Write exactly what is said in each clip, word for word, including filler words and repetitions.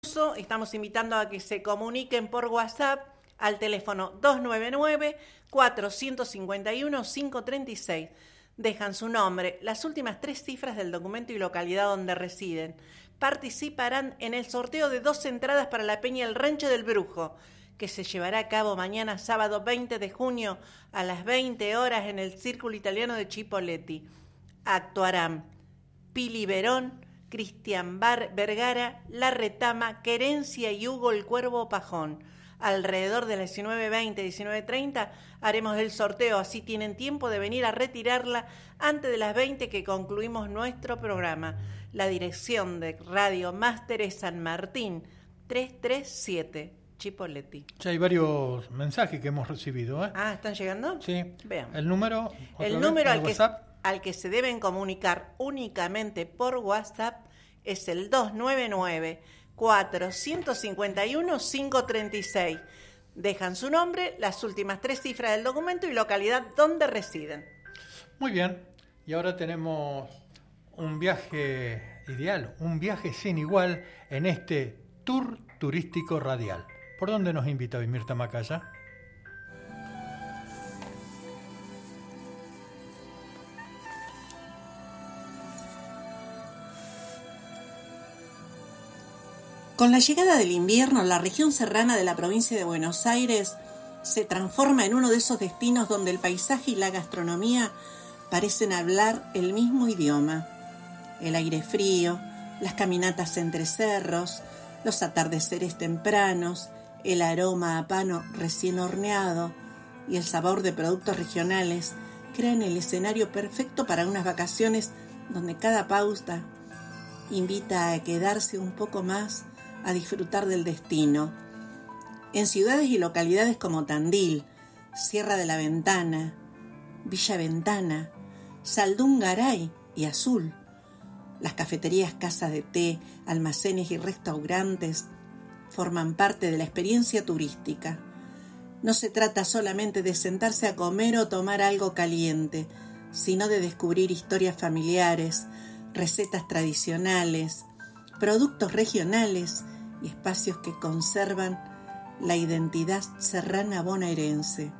Estamos invitando a que se comuniquen por WhatsApp al teléfono dos nueve nueve, cuatro cinco uno, cinco tres seis. Dejan su nombre, las últimas tres cifras del documento y localidad donde residen. Participarán en el sorteo de dos entradas para la Peña El Rancho del Brujo, que se llevará a cabo mañana sábado veinte de junio a las veinte horas en el Círculo Italiano de Chipoleti. Actuarán Pili Verón, Cristian Bar Vergara, La Retama, Querencia y Hugo el Cuervo Pajón. Alrededor de las diecinueve veinte, diecinueve treinta haremos el sorteo, así tienen tiempo de venir a retirarla antes de las veinte que concluimos nuestro programa. La dirección de Radio Máster es San Martín, trescientos treinta y siete, Chipoleti. Ya hay varios mensajes que hemos recibido, ¿eh? Ah, ¿están llegando? Sí. Veamos. El número, El vez, número al que, WhatsApp. al que se deben comunicar únicamente por WhatsApp es el dos nueve nueve, cuatro cinco uno, cinco tres seis. Dejan su nombre, las últimas tres cifras del documento y localidad donde residen. Muy bien. Y ahora tenemos un viaje ideal, un viaje sin igual en este tour turístico radial. ¿Por dónde nos invita hoy Mirta Macaya? Con la llegada del invierno, la región serrana de la provincia de Buenos Aires se transforma en uno de esos destinos donde el paisaje y la gastronomía parecen hablar el mismo idioma. El aire frío, las caminatas entre cerros, los atardeceres tempranos, el aroma a pan recién horneado y el sabor de productos regionales crean el escenario perfecto para unas vacaciones donde cada pausa invita a quedarse un poco más a disfrutar del destino. En ciudades y localidades como Tandil, Sierra de la Ventana, Villa Ventana, Saldún-Garay y Azul, las cafeterías, casas de té, almacenes y restaurantes forman parte de la experiencia turística. No se trata solamente de sentarse a comer o tomar algo caliente, sino de descubrir historias familiares, recetas tradicionales, productos regionales y espacios que conservan la identidad serrana bonaerense.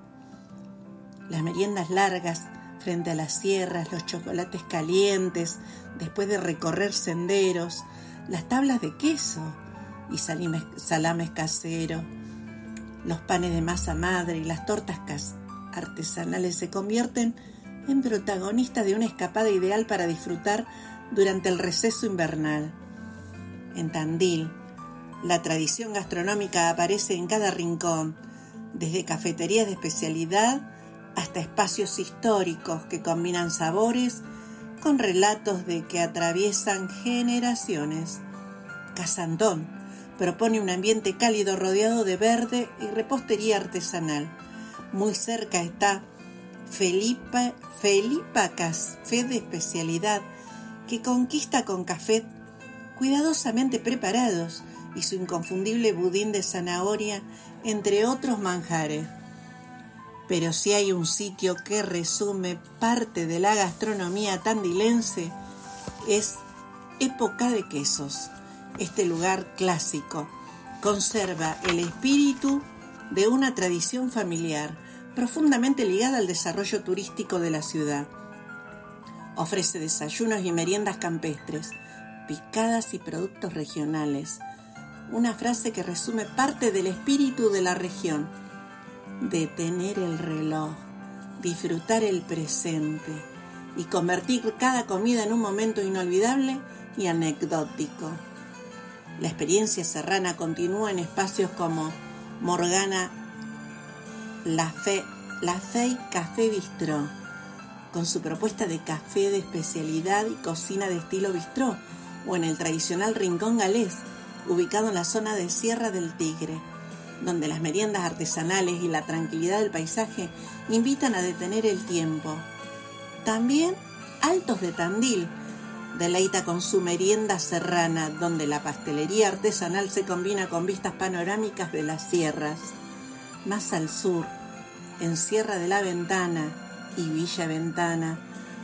Las meriendas largas frente a las sierras, los chocolates calientes después de recorrer senderos, las tablas de queso y salames, salames caseros, los panes de masa madre y las tortas artesanales se convierten en protagonistas de una escapada ideal para disfrutar durante el receso invernal. En Tandil, la tradición gastronómica aparece en cada rincón, desde cafeterías de especialidad hasta espacios históricos que combinan sabores con relatos de que atraviesan generaciones. Casa Antón propone un ambiente cálido rodeado de verde y repostería artesanal. Muy cerca está Felipa, Felipa Café de especialidad, que conquista con café cuidadosamente preparados y su inconfundible budín de zanahoria, entre otros manjares. Pero si hay un sitio que resume parte de la gastronomía tandilense, es Época de Quesos. Este lugar clásico conserva el espíritu de una tradición familiar profundamente ligada al desarrollo turístico de la ciudad. Ofrece desayunos y meriendas campestres, picadas y productos regionales. Una frase que resume parte del espíritu de la región: detener el reloj, disfrutar el presente y convertir cada comida en un momento inolvidable y anecdótico. La experiencia serrana continúa en espacios como Morgana La Fe, La Fe Café Bistró, con su propuesta de café de especialidad y cocina de estilo bistró, o en el tradicional Rincón Galés, ubicado en la zona de Sierra del Tigre, donde las meriendas artesanales y la tranquilidad del paisaje invitan a detener el tiempo. También Altos de Tandil deleita con su merienda serrana, donde la pastelería artesanal se combina con vistas panorámicas de las sierras. Más al sur, en Sierra de la Ventana y Villa Ventana,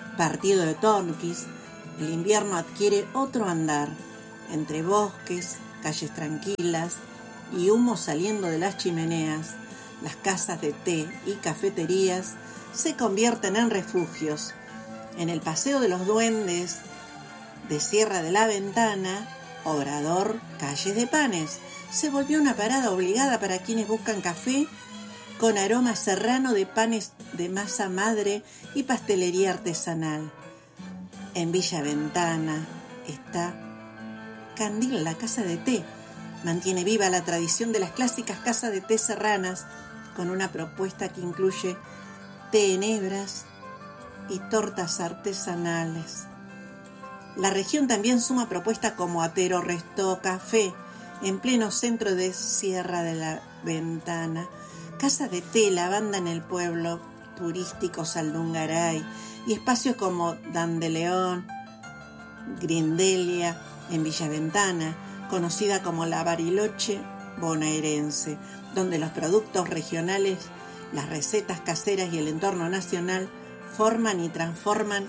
partido de Tornquis, el invierno adquiere otro andar, entre bosques, calles tranquilas y humo saliendo de las chimeneas, las casas de té y cafeterías se convierten en refugios. En el Paseo de los Duendes de Sierra de la Ventana, Obrador, Calles de Panes, se volvió una parada obligada para quienes buscan café con aroma serrano de panes de masa madre y pastelería artesanal. En Villa Ventana está Candil, la casa de té. Mantiene viva la tradición de las clásicas casas de té serranas, con una propuesta que incluye té en hebras y tortas artesanales. La región también suma propuestas como Atero Restó Café, en pleno centro de Sierra de la Ventana, casa de té, lavanda en el pueblo turístico Saldungaray, y espacios como Dandeleón, Grindelia en Villa Ventana, conocida como la Bariloche bonaerense, donde los productos regionales, las recetas caseras y el entorno nacional forman y transforman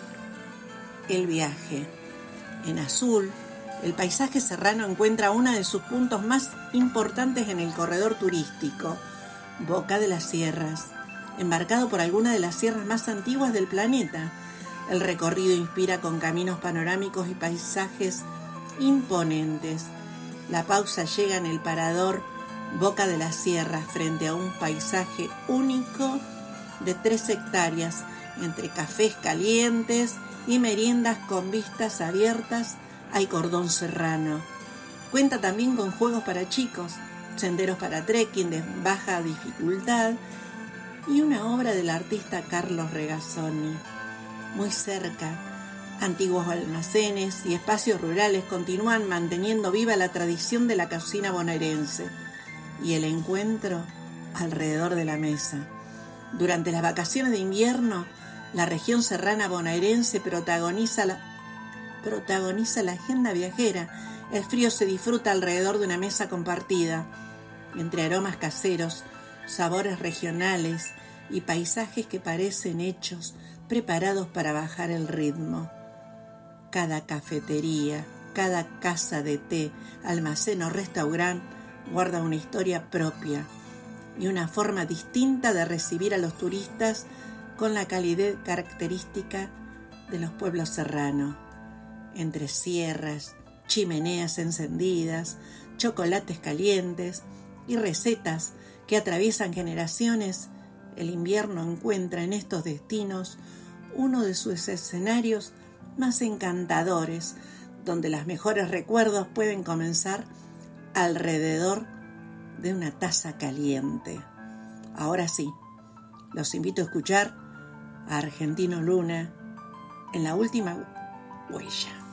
el viaje. En azul, el paisaje serrano encuentra uno de sus puntos más importantes en el corredor turístico, Boca de las Sierras, embarcado por alguna de las sierras más antiguas del planeta. El recorrido inspira con caminos panorámicos y paisajes imponentes. La pausa llega en el parador Boca de las Sierras, frente a un paisaje único de tres hectáreas, entre cafés calientes y meriendas con vistas abiertas al cordón serrano. Cuenta también con juegos para chicos, senderos para trekking de baja dificultad y una obra del artista Carlos Regazzoni. Muy cerca, antiguos almacenes y espacios rurales continúan manteniendo viva la tradición de la cocina bonaerense y el encuentro alrededor de la mesa. Durante las vacaciones de invierno, la región serrana bonaerense protagoniza la, protagoniza la agenda viajera. El frío se disfruta alrededor de una mesa compartida, entre aromas caseros, sabores regionales y paisajes que parecen hechos, preparados para bajar el ritmo. Cada cafetería, cada casa de té, almacén o restaurante guarda una historia propia y una forma distinta de recibir a los turistas con la calidez característica de los pueblos serranos. Entre sierras, chimeneas encendidas, chocolates calientes y recetas que atraviesan generaciones, el invierno encuentra en estos destinos uno de sus escenarios más encantadores, donde los mejores recuerdos pueden comenzar alrededor de una taza caliente. Ahora sí, los invito a escuchar a Argentino Luna en La Última Huella.